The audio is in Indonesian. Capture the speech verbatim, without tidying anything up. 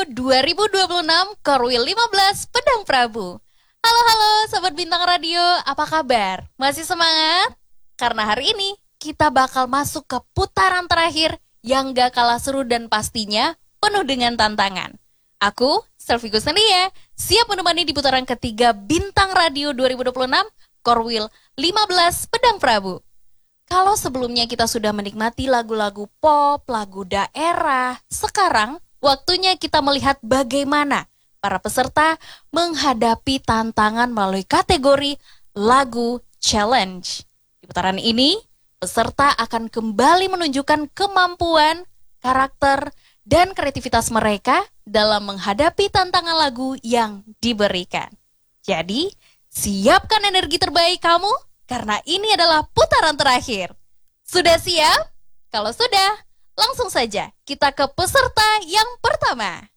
dua ribu dua puluh enam Korwil lima belas Pedang Prabu. Halo halo Sobat Bintang Radio, apa kabar? Masih semangat? Karena hari ini kita bakal masuk ke putaran terakhir yang gak kalah seru dan pastinya penuh dengan tantangan. Aku, Selvi Gusnania, siap menemani di putaran ketiga Bintang Radio dua ribu dua puluh enam Korwil lima belas Pedang Prabu. Kalau sebelumnya kita sudah menikmati lagu-lagu pop, lagu daerah, sekarang waktunya kita melihat bagaimana para peserta menghadapi tantangan melalui kategori lagu challenge. Di putaran ini, peserta akan kembali menunjukkan kemampuan, karakter, dan kreativitas mereka dalam menghadapi tantangan lagu yang diberikan. Jadi, siapkan energi terbaik kamu, karena ini adalah putaran terakhir. Sudah siap? Kalau sudah, langsung saja kita ke peserta yang pertama.